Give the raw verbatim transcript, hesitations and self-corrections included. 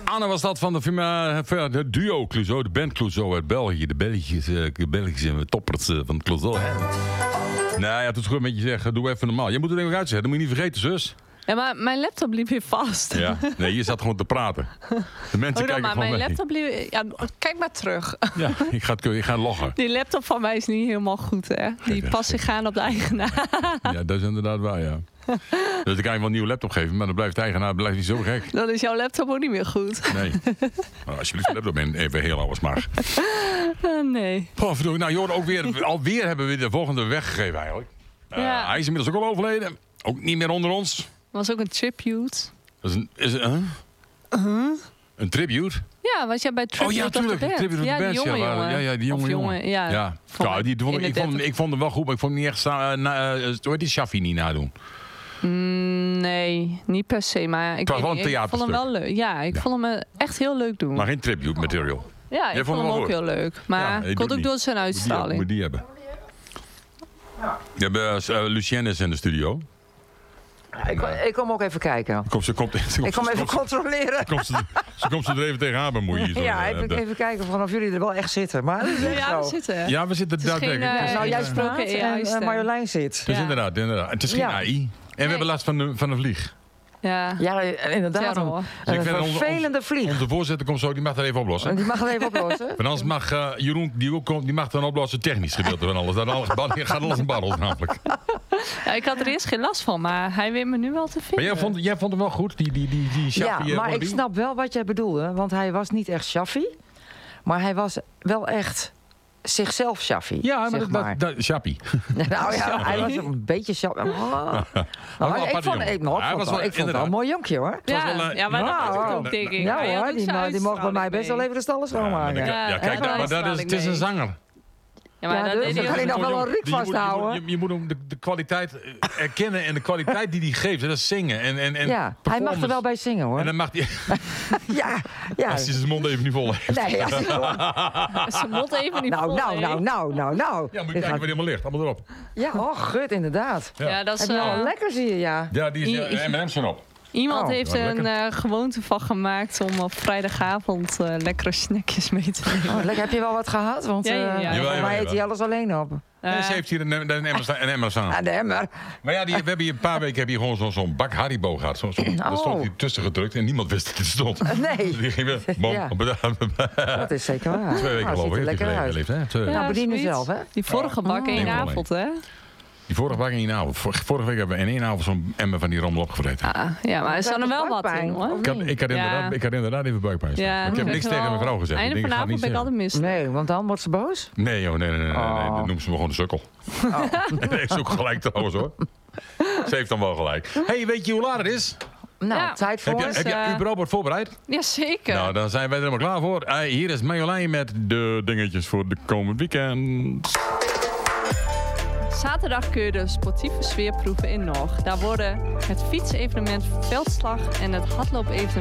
Anne was dat van de, uh, de duo Clouseau, de band Clouseau uit België. De Belgische, de Belgische toppers van Clouseau. Hè. Nou ja, het is goed met je zeggen, doe even normaal. Je moet het even uitzetten, dat moet je niet vergeten, zus. Ja, maar mijn laptop liep weer vast. Ja, nee, je zat gewoon te praten. De mensen oh, dan, kijken maar gewoon mijn mee. laptop liep... Ja, kijk maar terug. Ja, ik ga, het, ik ga loggen. Die laptop van mij is niet helemaal goed, hè. Die past zich aan op de eigenaar. Ja, dat is inderdaad waar, ja. Dus dan kan je wel een nieuwe laptop geven, maar dan blijft de eigenaar blijft niet zo gek. Dan is jouw laptop ook niet meer goed. Nee. Nou, alsjeblieft, de laptop in, even heel alles mag. Uh, nee. Oh, verdorie. Nou, Jorden, ook weer, alweer hebben we de volgende weggegeven eigenlijk. Uh, Ja. Hij is inmiddels ook al overleden. Ook niet meer onder ons. Was ook een tribute. Dat is een... Is het, huh? Uh-huh. Een tribute? Ja, was jij bij Tribute Oh ja, of the tuurlijk. Band? Tribute of the Ja, die Band. jonge Ja, jongen. ja, ja, die jonge Of jongen. Ja, ja. Van ja die, die, in de ik, vond, dertig. ik vond hem wel goed, maar ik vond hem niet echt... Uh, na, uh, hoe heet die Shaffi niet nadoen? Mm, nee, niet per se. Maar ik, was wel een ik, ik vond hem theaterstuk. wel leuk. Ja, ik Ja. vond hem echt heel leuk doen. Maar geen tribute material. Ja, ik Jij vond vond hem hem ook wel heel leuk. Maar Ja, ik doe komt het ook niet. door zijn Moet die, uitstraling. moet die hebben. We hebben uh, Lucienne is in de studio. Ja, ik, ik kom ook even kijken. Komt, ze, komt, ze, Ik kom even komt, controleren. komt ze, ze komt ze er even tegenaan bemoeien. Zo, Ja, uh, even, de- even kijken van of jullie er wel echt zitten. Maar dat is echt Ja, we zo. zitten. ja, we zitten Het is geen, daadwerkelijk. uh, Het is- Nou, jij Ja. spraat Ja. en Ja. uh, Marjolein zit. Het is Ja. inderdaad, inderdaad. Het is geen Ja. A I. En we hebben last van de, van een vlieg. Ja. Ja, inderdaad. Terror. Een, Dus ik een vind onze- vervelende vlieg. Onze voorzitter komt zo, die mag dat even oplossen. En die mag het even oplossen. Want anders mag uh, Jeroen, die ook komt, die mag dan oplossen technisch gedeelte van alles. Dat alles gaat alles in barrels namelijk. Ja, ik had er eerst geen last van, maar hij weet me nu wel te Maar vinden. jij vond, jij vond hem wel goed, die, die, die, die Ja, Shaffi, uh, maar ik wannabe? snap wel wat jij bedoelde. Want hij was niet echt Shaffi. Maar hij was wel echt zichzelf Shaffi. Ja, maar zeg dat, maar. dat, dat Shaffi. Nou ja, hij was een beetje Shaffi. Oh. Nou, wel een ik aparte vond, jongen. ik, nou, ik Hij vond, was wel, wel- ik vond het wel inderdaad. een mooi jonkje hoor. Ja, was wel, uh, ja, maar dat nou, dacht ik nou, ook, denk ik. Ja Hij had hoor, ook die, zijn die mocht bij mij best wel uitstraling even de stallen Ja, maar schoonmaken. dat- Ja, ja, kijk, hij maar had dat is, het is een uitstraling zanger. mee. Ja, maar Ja, dat dus deed dan hij kan ook. hij nog wel een Je ruk moet- je moet- vasthouden. Je, je, je moet hem de, de kwaliteit eh, erkennen en de kwaliteit die hij geeft, dat is zingen. En, en, en Ja, hij mag er performance. wel bij zingen hoor. En dan mag hij, Ja, ja. als hij zijn mond even niet vol heeft. Nee, als hij gewoon- Zijn mond even niet nou, vol nou, heeft. nou, nou, nou, nou. Ja, moet je Dit kijken gaat- waar hij helemaal ligt. Allemaal erop. Ja, oh, gut, inderdaad. Ja. Ja, dat is, Heb je al eh, een lekker, zie je, ja. Ja, die is I- uh, M en M's erop. Iemand Oh, heeft nou, er een lekker. eh, gewoonte van gemaakt om op vrijdagavond eh, lekkere snackjes mee te nemen. Oh, lekker, heb je wel wat gehad? Want Ja, ja, ja. eh, Jawel, volgens jawel, mij eet hij jawel. alles alleen op. Eh, En ze heeft hier een, een, een emmer staan- een emmer staan. Ah, de emmer. Maar ja, die, we hebben hier een paar weken heb je gewoon zo'n zo'n bak Haribo gehad. Zo, zo, Daar stond Oh. hij tussen gedrukt en niemand wist dat het stond. Nee, Die ging weer, bom, Ja. Twee dat is zeker waar. weken Nou, geloof ziet ik. er lekker uit. Geleefd, hè? Twee ja, weken. Nou, bedien zoiets. jezelf, hè? Die vorige bak in één Oh. avond, hè? Die vorige bak in één avond. Vor- Vorige week hebben we in één avond zo'n emmer van die rommel opgevreten. Ah, ja, maar er zat er wel wat in, hoor. Ik had, ik, had Ja. inderdaad, ik had inderdaad even buikpijn. staan. Ja, Maar ik heb dat niks is tegen wel- mijn vrouw gezegd. Ik Einde denk, ik ga het vanavond niet ben ik zeggen. altijd mis. Nee, want dan wordt ze boos. Nee joh, nee, nee, nee. nee, nee. Oh. Dan noemt ze me gewoon een sukkel. Nee, is ook gelijk trouwens hoor. Ze heeft dan wel gelijk. hey, weet je hoe laat het is? Nou, Ja. tijd voor Heb je, ons. heb je eh, überhaupt wat voorbereid? Jazeker. Nou, dan zijn wij er helemaal klaar voor. Hey, hier is Marjolein met de dingetjes voor de komend weekend. Zaterdag kun je de sportieve sfeer proeven in Nog. Daar worden het fietsevenement Veldslag en het hardloopevenement